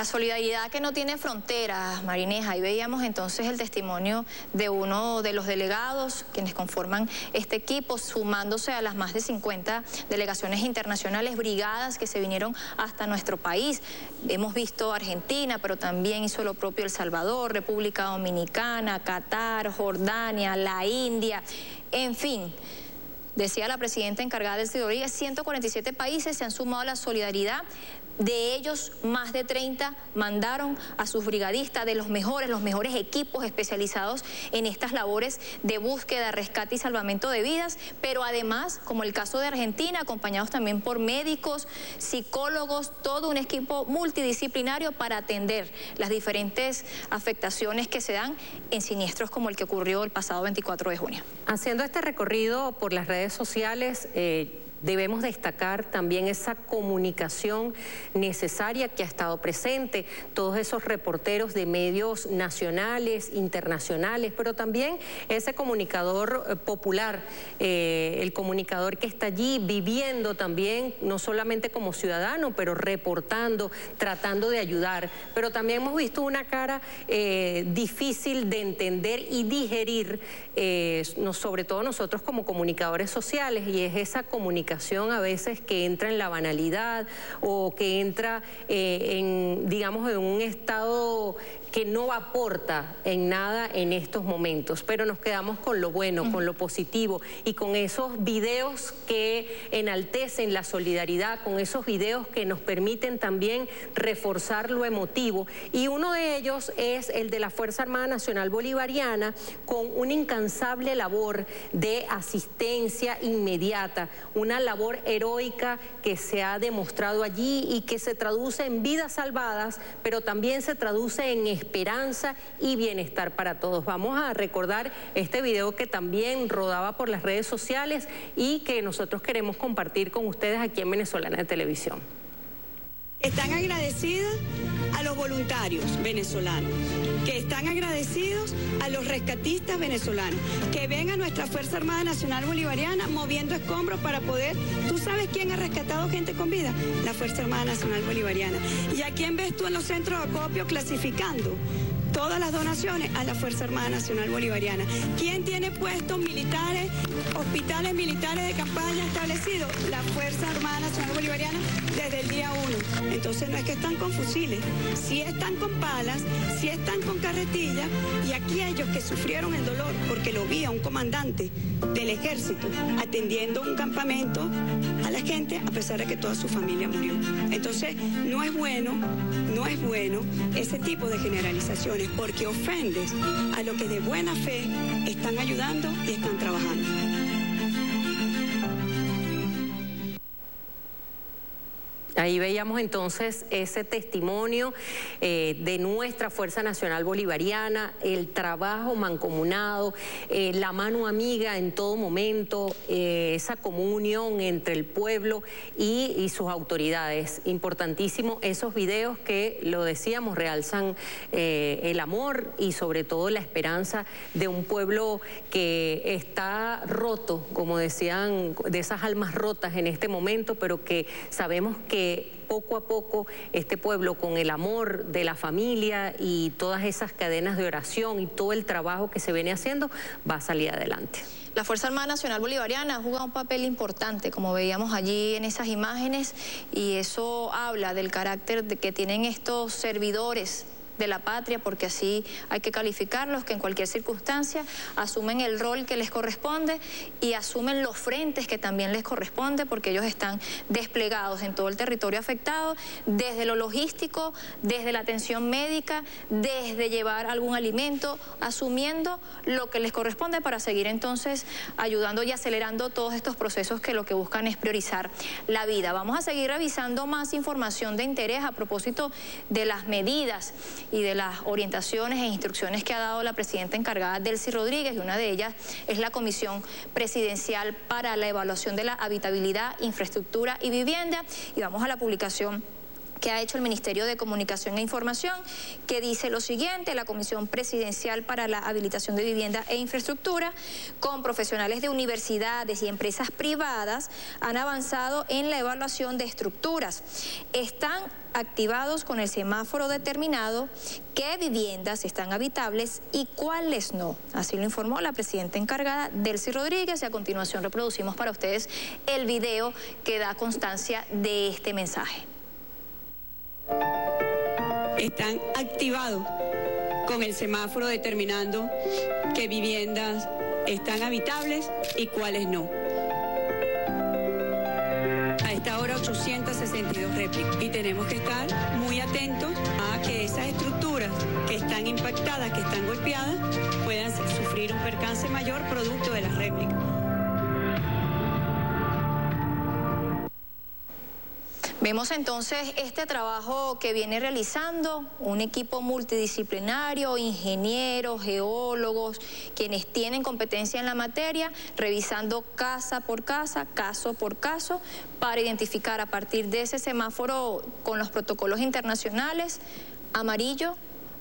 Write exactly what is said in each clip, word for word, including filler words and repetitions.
La solidaridad que no tiene fronteras, Marineja. Ahí veíamos entonces el testimonio de uno de los delegados, quienes conforman este equipo, sumándose a las más de cincuenta delegaciones internacionales, brigadas que se vinieron hasta nuestro país. Hemos visto Argentina, pero también hizo lo propio El Salvador, República Dominicana, Qatar, Jordania, la India, en fin. Decía la presidenta encargada del Rodríguez, ciento cuarenta y siete países se han sumado a la solidaridad. De ellos, más de treinta mandaron a sus brigadistas de los mejores, los mejores equipos especializados en estas labores de búsqueda, rescate y salvamento de vidas, pero además, como el caso de Argentina, acompañados también por médicos, psicólogos, todo un equipo multidisciplinario para atender las diferentes afectaciones que se dan en siniestros como el que ocurrió el pasado veinticuatro de junio. Haciendo este recorrido por las redes sociales, eh, debemos destacar también esa comunicación necesaria que ha estado presente, todos esos reporteros de medios nacionales, internacionales, pero también ese comunicador eh, popular, eh, el comunicador que está allí viviendo también, no solamente como ciudadano, pero reportando, tratando de ayudar. Pero también hemos visto una cara eh, difícil de entender y digerir, eh, no, sobre todo nosotros como comunicadores sociales, y es esa comunicación a veces que entra en la banalidad o que entra eh, en, digamos, en un estado que no aporta en nada en estos momentos, pero nos quedamos con lo bueno, con lo positivo y con esos videos que enaltecen la solidaridad, con esos videos que nos permiten también reforzar lo emotivo, y uno de ellos es el de la Fuerza Armada Nacional Bolivariana, con una incansable labor de asistencia inmediata, una labor heroica que se ha demostrado allí y que se traduce en vidas salvadas, pero también se traduce en esperanza y bienestar para todos. Vamos a recordar este video que también rodaba por las redes sociales y que nosotros queremos compartir con ustedes aquí en Venezolana de Televisión. Están agradecidos a los voluntarios venezolanos, que están agradecidos a los rescatistas venezolanos, que ven a nuestra Fuerza Armada Nacional Bolivariana moviendo escombros para poder... ¿Tú sabes quién ha rescatado gente con vida? La Fuerza Armada Nacional Bolivariana. ¿Y a quién ves tú en los centros de acopio clasificando todas las donaciones? A la Fuerza Armada Nacional Bolivariana. ¿Quién tiene puestos militares, hospitales militares de campaña establecidos? La Fuerza Armada Nacional Bolivariana desde el día uno. Entonces no es que están con fusiles, sí están con palas, sí están con carretillas, y aquellos que sufrieron el dolor, porque lo vi a un comandante del ejército atendiendo un campamento a la gente a pesar de que toda su familia murió. Entonces no es bueno, no es bueno ese tipo de generalizaciones, porque ofendes a los que de buena fe están ayudando y están trabajando. Ahí veíamos entonces ese testimonio eh, de nuestra Fuerza Nacional Bolivariana, el trabajo mancomunado, eh, la mano amiga en todo momento, eh, esa comunión entre el pueblo y, y sus autoridades. Importantísimo esos videos que, lo decíamos, realzan eh, el amor y sobre todo la esperanza de un pueblo que está roto, como decían, de esas almas rotas en este momento, pero que sabemos que poco a poco este pueblo, con el amor de la familia y todas esas cadenas de oración y todo el trabajo que se viene haciendo, va a salir adelante. La Fuerza Armada Nacional Bolivariana ha jugado un papel importante, como veíamos allí en esas imágenes, y eso habla del carácter de que tienen estos servidores de la patria, porque así hay que calificarlos, que en cualquier circunstancia asumen el rol que les corresponde y asumen los frentes que también les corresponde, porque ellos están desplegados en todo el territorio afectado, desde lo logístico, desde la atención médica, desde llevar algún alimento, asumiendo lo que les corresponde para seguir entonces ayudando y acelerando todos estos procesos que lo que buscan es priorizar la vida. Vamos a seguir revisando más información de interés a propósito de las medidas y de las orientaciones e instrucciones que ha dado la presidenta encargada, Delcy Rodríguez, y una de ellas es la Comisión Presidencial para la Evaluación de la Habitabilidad, Infraestructura y Vivienda. Y vamos a la publicación que ha hecho el Ministerio de Comunicación e Información, que dice lo siguiente: la Comisión Presidencial para la Habilitación de Vivienda e Infraestructura, con profesionales de universidades y empresas privadas, han avanzado en la evaluación de estructuras. Están activados con el semáforo determinado qué viviendas están habitables y cuáles no. Así lo informó la presidenta encargada, Delcy Rodríguez, y a continuación reproducimos para ustedes el video que da constancia de este mensaje. Están activados con el semáforo determinando qué viviendas están habitables y cuáles no. A esta hora ochocientas sesenta y dos réplicas, y tenemos que estar muy atentos a que esas estructuras que están impactadas, que están golpeadas, puedan sufrir un percance mayor producto de las réplicas. Vemos entonces este trabajo que viene realizando un equipo multidisciplinario, ingenieros, geólogos, quienes tienen competencia en la materia, revisando casa por casa, caso por caso, para identificar a partir de ese semáforo con los protocolos internacionales, amarillo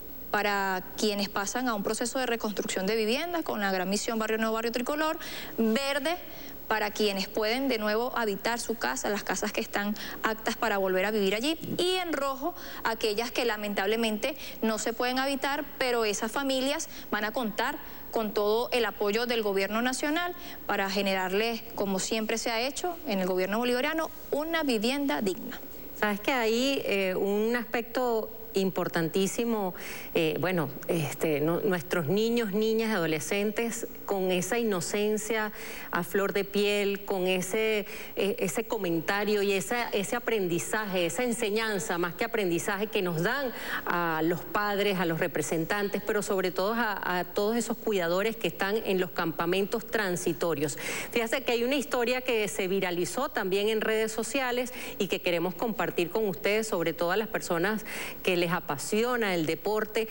para quienes pasan a un proceso de reconstrucción de viviendas con la gran misión Barrio Nuevo, Barrio Tricolor, verde para quienes pueden de nuevo habitar su casa, las casas que están aptas para volver a vivir allí, y en rojo aquellas que lamentablemente no se pueden habitar, pero esas familias van a contar con todo el apoyo del gobierno nacional para generarles, como siempre se ha hecho en el gobierno bolivariano, una vivienda digna. Sabes que hay eh, un aspecto importantísimo, eh, bueno, este, no, nuestros niños, niñas, adolescentes, con esa inocencia a flor de piel, con ese, eh, ese comentario y esa, ese aprendizaje, esa enseñanza, más que aprendizaje, que nos dan a los padres, a los representantes, pero sobre todo a, a todos esos cuidadores que están en los campamentos transitorios. Fíjate que hay una historia que se viralizó también en redes sociales y que queremos compartir con ustedes, sobre todo a las personas que les apasiona el deporte,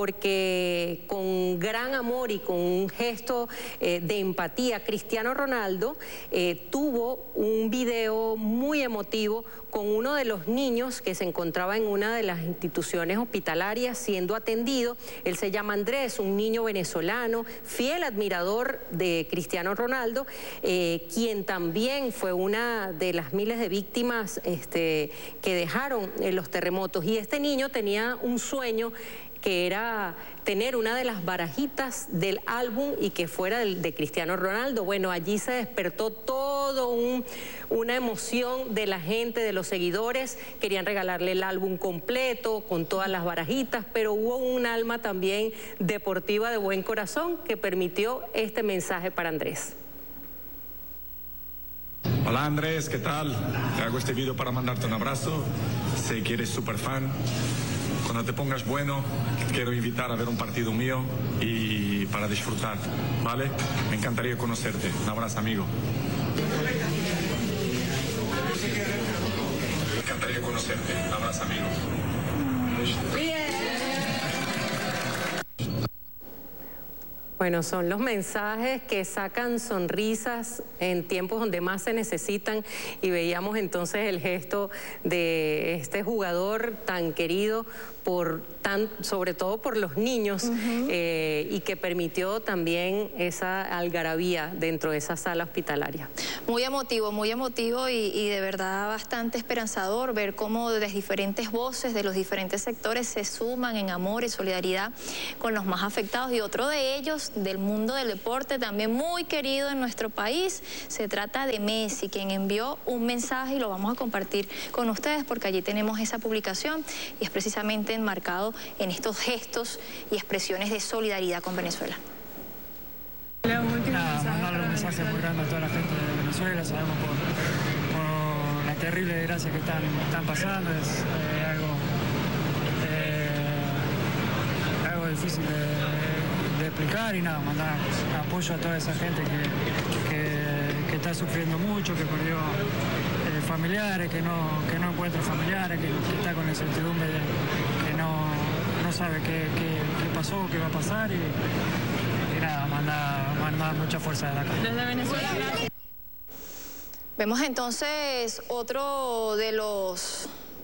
porque con gran amor y con un gesto eh, de empatía, Cristiano Ronaldo eh, tuvo un video muy emotivo con uno de los niños que se encontraba en una de las instituciones hospitalarias siendo atendido. Él se llama Andrés, un niño venezolano, fiel admirador de Cristiano Ronaldo, eh, quien también fue una de las miles de víctimas este, que dejaron eh, los terremotos. Y este niño tenía un sueño, que era tener una de las barajitas del álbum y que fuera de, de Cristiano Ronaldo. Bueno, allí se despertó todo un, una emoción de la gente, de los seguidores. Querían regalarle el álbum completo con todas las barajitas, pero hubo un alma también deportiva de buen corazón que permitió este mensaje para Andrés. Hola Andrés, ¿qué tal? Te hago este video para mandarte un abrazo. Sé que eres súper fan. Cuando te pongas bueno, quiero invitar a ver un partido mío y para disfrutar, ¿vale? Me encantaría conocerte. Un abrazo, amigo. Me encantaría conocerte. Un abrazo, amigo. Bueno, son los mensajes que sacan sonrisas en tiempos donde más se necesitan, y veíamos entonces el gesto de este jugador tan querido por tan, sobre todo por los niños, uh-huh. eh, y que permitió también esa algarabía dentro de esa sala hospitalaria. Muy emotivo, muy emotivo y, y de verdad bastante esperanzador ver cómo desde diferentes voces de los diferentes sectores se suman en amor y solidaridad con los más afectados, y otro de ellos del mundo del deporte también muy querido en nuestro país. Se trata de Messi, quien envió un mensaje y lo vamos a compartir con ustedes porque allí tenemos esa publicación y es precisamente enmarcado en estos gestos y expresiones de solidaridad con Venezuela. Nada, mandarle un mensaje muy grande a toda la gente de Venezuela. Sabemos por, por la terrible desgracia que están, están pasando. Es eh, algo, eh, algo difícil de, de explicar, y nada, mandar apoyo a toda esa gente que, que, que está sufriendo mucho, que perdió eh, familiares, que no, que no encuentra familiares, que, que está con la incertidumbre de que no, no sabe qué, qué, qué pasó, qué va a pasar, y, y nada, manda, manda mucha fuerza de acá. Desde Venezuela. Vemos entonces otro de los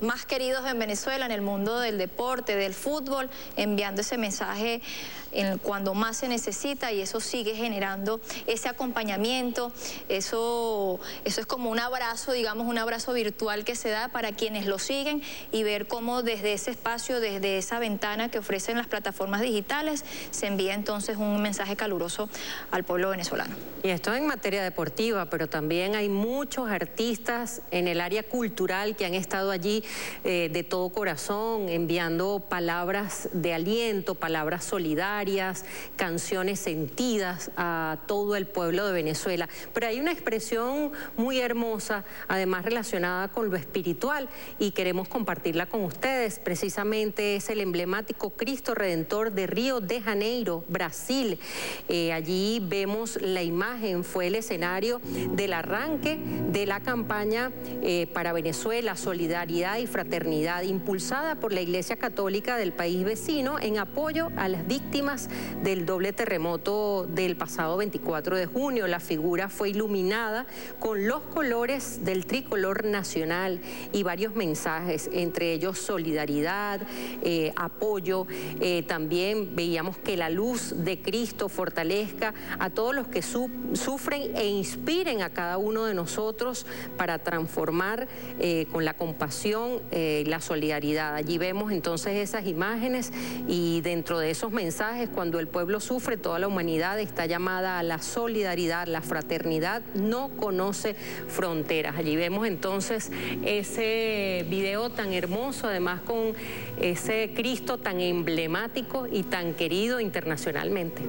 más queridos en Venezuela, en el mundo del deporte, del fútbol, enviando ese mensaje en cuando más se necesita, y eso sigue generando ese acompañamiento. Eso, eso es como un abrazo, digamos, un abrazo virtual que se da para quienes lo siguen, y ver cómo desde ese espacio, desde esa ventana que ofrecen las plataformas digitales, se envía entonces un mensaje caluroso al pueblo venezolano. Y esto en materia deportiva, pero también hay muchos artistas en el área cultural que han estado allí eh, de todo corazón, enviando palabras de aliento, palabras solidarias, canciones sentidas a todo el pueblo de Venezuela. Pero hay una expresión muy hermosa, además relacionada con lo espiritual, y queremos compartirla con ustedes. Precisamente es el emblemático Cristo Redentor de Río de Janeiro, Brasil. Eh, allí vemos la imagen, fue el escenario del arranque de la campaña eh, para Venezuela, Solidaridad y Fraternidad, impulsada por la Iglesia Católica del país vecino en apoyo a las víctimas del doble terremoto del pasado veinticuatro de junio. La figura fue iluminada con los colores del tricolor nacional y varios mensajes, entre ellos solidaridad, eh, apoyo. Eh, también veíamos que la luz de Cristo fortalezca a todos los que su sufren e inspiren a cada uno de nosotros para transformar eh, con la compasión eh, la solidaridad. Allí vemos entonces esas imágenes, y dentro de esos mensajes, cuando el pueblo sufre, toda la humanidad está llamada a la solidaridad. La fraternidad no conoce fronteras. Allí vemos entonces ese video tan hermoso, además con ese Cristo tan emblemático y tan querido internacionalmente.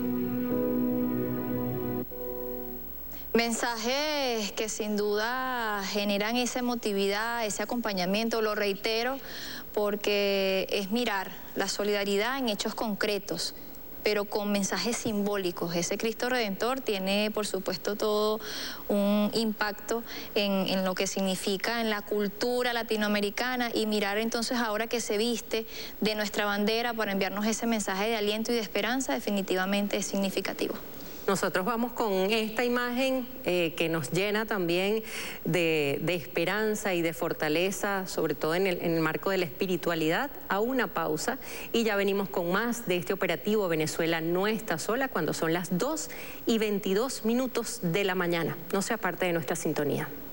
Mensajes que sin duda generan esa emotividad, ese acompañamiento, lo reitero, porque es mirar la solidaridad en hechos concretos, pero con mensajes simbólicos. Ese Cristo Redentor tiene, por supuesto, todo un impacto en, en lo que significa en la cultura latinoamericana, y mirar entonces ahora que se viste de nuestra bandera para enviarnos ese mensaje de aliento y de esperanza, definitivamente es significativo. Nosotros vamos con esta imagen eh, que nos llena también de, de esperanza y de fortaleza, sobre todo en el, en el marco de la espiritualidad, a una pausa, y ya venimos con más de este operativo Venezuela no está sola, cuando son las dos y veintidós minutos de la mañana. No se aparte de nuestra sintonía.